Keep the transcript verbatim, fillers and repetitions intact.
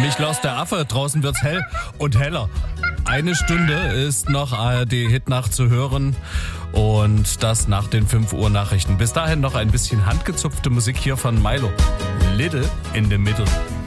Nicht Lost der Affe, draußen wird's hell und heller. Eine Stunde ist noch A R D-Hitnacht zu hören und das nach den fünf Uhr Nachrichten. Bis dahin noch ein bisschen handgezupfte Musik hier von Milo. Little in the Middle.